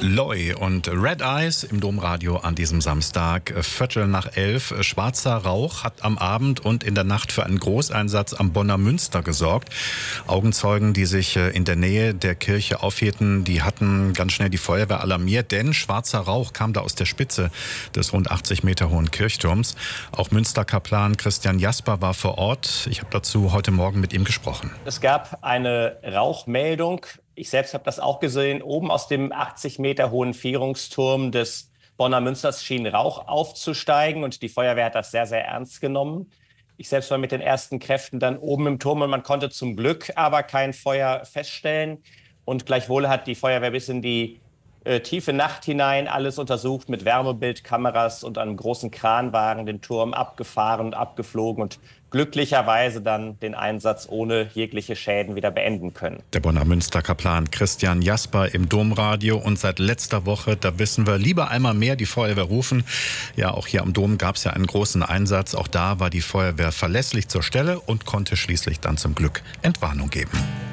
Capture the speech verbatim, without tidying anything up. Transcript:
Loy und Red Eyes im Domradio an diesem Samstag, Viertel nach elf. Schwarzer Rauch hat am Abend und in der Nacht für einen Großeinsatz am Bonner Münster gesorgt. Augenzeugen, die sich in der Nähe der Kirche aufhielten, die hatten ganz schnell die Feuerwehr alarmiert, denn schwarzer Rauch kam da aus der Spitze des rund achtzig Meter hohen Kirchturms. Auch Münsterkaplan Christian Jasper war vor Ort. Ich habe dazu heute Morgen mit ihm gesprochen. Es gab eine Rauchmeldung. Ich selbst habe das auch gesehen. Oben aus dem achtzig Meter hohen Vierungsturm des Bonner Münsters schien Rauch aufzusteigen und die Feuerwehr hat das sehr, sehr ernst genommen. Ich selbst war mit den ersten Kräften dann oben im Turm und man konnte zum Glück aber kein Feuer feststellen. Und gleichwohl hat die Feuerwehr bis in die äh, tiefe Nacht hinein alles untersucht mit Wärmebildkameras und einem großen Kranwagen den Turm abgefahren und abgeflogen und glücklicherweise dann den Einsatz ohne jegliche Schäden wieder beenden können. Der Bonner Münsterkaplan Christian Jasper im Domradio. Und seit letzter Woche, da wissen wir, lieber einmal mehr die Feuerwehr rufen. Ja, auch hier am Dom gab es ja einen großen Einsatz. Auch da war die Feuerwehr verlässlich zur Stelle und konnte schließlich dann zum Glück Entwarnung geben.